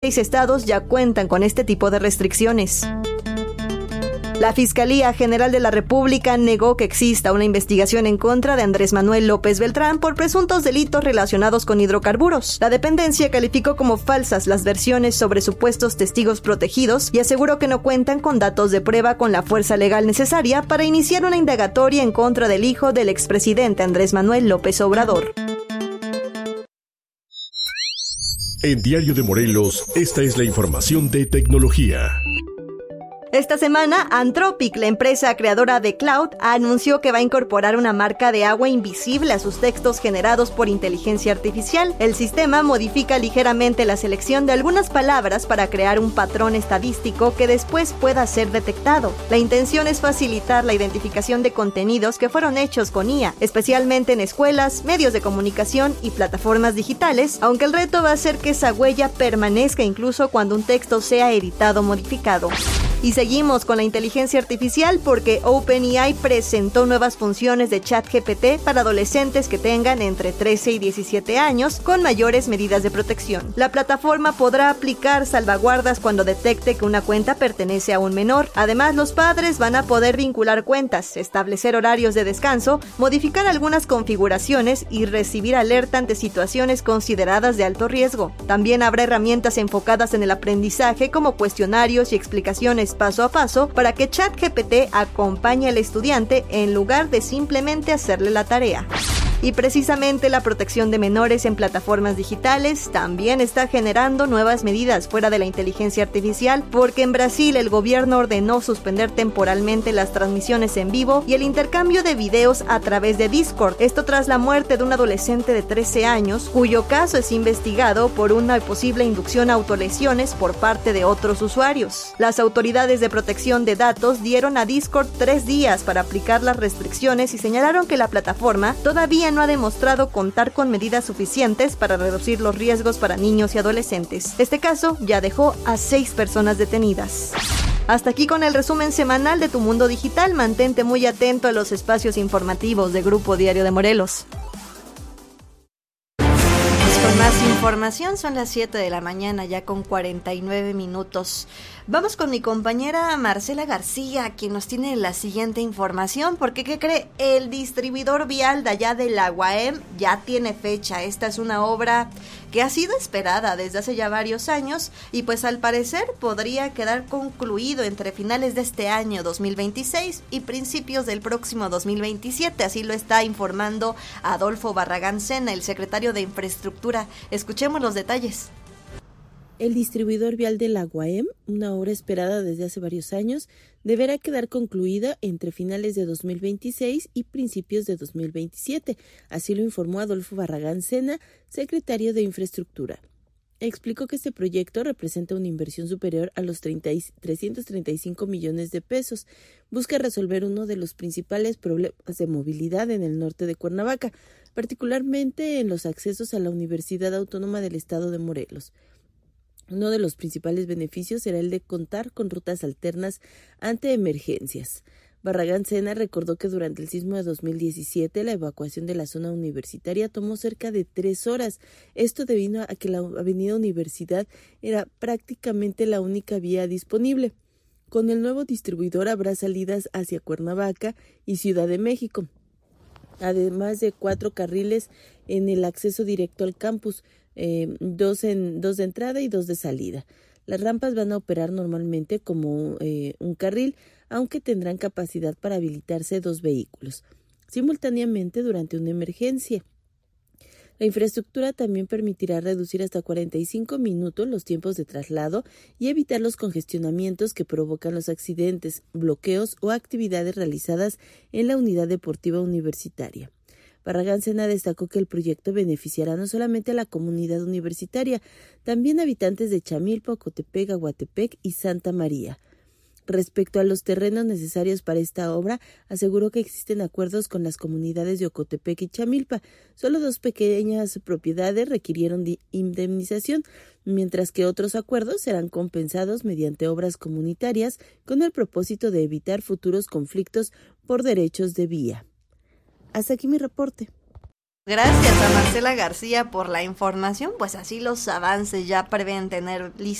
6 estados ya cuentan con este tipo de restricciones. La Fiscalía General de la República negó que exista una investigación en contra de Andrés Manuel López Beltrán por presuntos delitos relacionados con hidrocarburos. La dependencia calificó como falsas las versiones sobre supuestos testigos protegidos y aseguró que no cuentan con datos de prueba con la fuerza legal necesaria para iniciar una indagatoria en contra del hijo del expresidente Andrés Manuel López Obrador. En Diario de Morelos, esta es la información de tecnología. Esta semana, Anthropic, la empresa creadora de Cloud, anunció que va a incorporar una marca de agua invisible a sus textos generados por inteligencia artificial. El sistema modifica ligeramente la selección de algunas palabras para crear un patrón estadístico que después pueda ser detectado. La intención es facilitar la identificación de contenidos que fueron hechos con IA, especialmente en escuelas, medios de comunicación y plataformas digitales, aunque el reto va a ser que esa huella permanezca incluso cuando un texto sea editado o modificado. Y seguimos con la inteligencia artificial porque OpenAI presentó nuevas funciones de ChatGPT para adolescentes que tengan entre 13 y 17 años con mayores medidas de protección. La plataforma podrá aplicar salvaguardas cuando detecte que una cuenta pertenece a un menor. Además, los padres van a poder vincular cuentas, establecer horarios de descanso, modificar algunas configuraciones y recibir alerta ante situaciones consideradas de alto riesgo. También habrá herramientas enfocadas en el aprendizaje como cuestionarios y explicaciones paso a paso para que ChatGPT acompañe al estudiante en lugar de simplemente hacerle la tarea. Y precisamente la protección de menores en plataformas digitales también está generando nuevas medidas fuera de la inteligencia artificial, porque en Brasil el gobierno ordenó suspender temporalmente las transmisiones en vivo y el intercambio de videos a través de Discord. Esto tras la muerte de un adolescente de 13 años, cuyo caso es investigado por una posible inducción a autolesiones por parte de otros usuarios. Las autoridades de protección de datos dieron a Discord 3 días para aplicar las restricciones y señalaron que la plataforma todavía no ha demostrado contar con medidas suficientes para reducir los riesgos para niños y adolescentes. Este caso ya dejó a 6 personas detenidas. Hasta aquí con el resumen semanal de Tu Mundo Digital. Mantente muy atento a los espacios informativos de Grupo Diario de Morelos. Con más información, son las 7 de la mañana, ya con 49 minutos. Vamos con mi compañera Marcela García, quien nos tiene la siguiente información, porque ¿qué cree? El distribuidor vial de allá de la UAM ya tiene fecha. Esta es una obra que ha sido esperada desde hace ya varios años y pues al parecer podría quedar concluido entre finales de este año 2026 y principios del próximo 2027, así lo está informando Adolfo Barragán Sena, el secretario de Infraestructura. Escuchemos los detalles. El distribuidor vial de la UAM, una obra esperada desde hace varios años, deberá quedar concluida entre finales de 2026 y principios de 2027, así lo informó Adolfo Barragán Sena, secretario de Infraestructura. Explicó que este proyecto representa una inversión superior a los 335 millones de pesos. Busca resolver uno de los principales problemas de movilidad en el norte de Cuernavaca, particularmente en los accesos a la Universidad Autónoma del Estado de Morelos. Uno de los principales beneficios será el de contar con rutas alternas ante emergencias. Barragán Sena recordó que durante el sismo de 2017 la evacuación de la zona universitaria tomó cerca de 3 horas. Esto debido a que la avenida Universidad era prácticamente la única vía disponible. Con el nuevo distribuidor habrá salidas hacia Cuernavaca y Ciudad de México, además de 4 carriles en el acceso directo al campus, 2 de entrada y 2 de salida. Las rampas van a operar normalmente como un carril, aunque tendrán capacidad para habilitarse 2 vehículos simultáneamente durante una emergencia. La infraestructura también permitirá reducir hasta 45 minutos los tiempos de traslado y evitar los congestionamientos que provocan los accidentes, bloqueos o actividades realizadas en la unidad deportiva universitaria. Barragán Sena destacó que el proyecto beneficiará no solamente a la comunidad universitaria, también a habitantes de Chamilpa, Ocotepec, Aguatepec y Santa María. Respecto a los terrenos necesarios para esta obra, aseguró que existen acuerdos con las comunidades de Ocotepec y Chamilpa. Solo 2 pequeñas propiedades requirieron de indemnización, mientras que otros acuerdos serán compensados mediante obras comunitarias con el propósito de evitar futuros conflictos por derechos de vía. Hasta aquí mi reporte. Gracias a Marcela García por la información, pues así los avances ya prevén tener